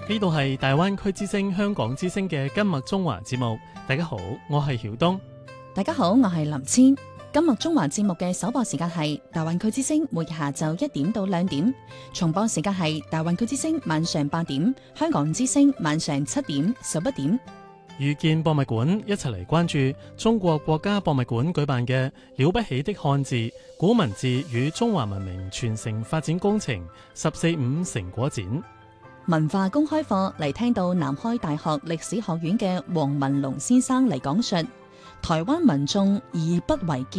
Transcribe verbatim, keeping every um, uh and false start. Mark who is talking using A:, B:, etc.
A: 呢度係大灣區之聲香港之聲嘅今麥中華節目。大家好，我係曉東。
B: 大家好，我係林千。今麥中華節目嘅首播時間係大灣區之聲，每日下晝一點到兩點；重播時間係大灣區之聲晚上八點，香港之聲晚上七點、十一點。
A: 遇見博物館，一齊嚟關注中國國家博物館舉辦嘅了不起的漢字古文字與中華文明傳承發展工程十四五成果展。
B: 文化公開課嚟聽到南開大學歷史學院嘅黃文龍先生嚟講述台灣民眾以不為